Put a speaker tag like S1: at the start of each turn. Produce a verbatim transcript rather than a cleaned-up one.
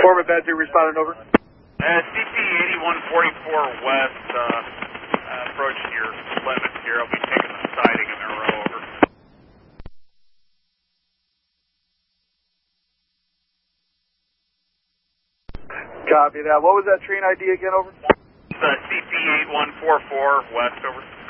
S1: Corbett Bad Two responding over.
S2: Uh, C P eighty-one forty-four West, uh, uh, approaching your limits here. I'll be taking the siding in their row over.
S1: Copy that. What was that train I D again, over?
S2: It's uh, C P eighty-one forty-four West, over.